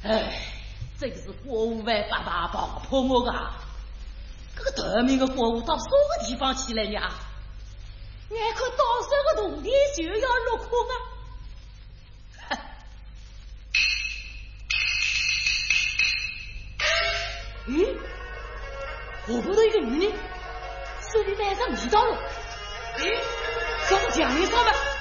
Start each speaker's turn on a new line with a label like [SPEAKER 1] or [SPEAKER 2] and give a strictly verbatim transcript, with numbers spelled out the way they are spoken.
[SPEAKER 1] 哎，这个是货物万八大爆破我个，这个得名的货物到什么地方去了呀？俺可到这个冬天就要落空啊！咦，我不是一个女人，手里带上一刀了，哎，像讲一上吗？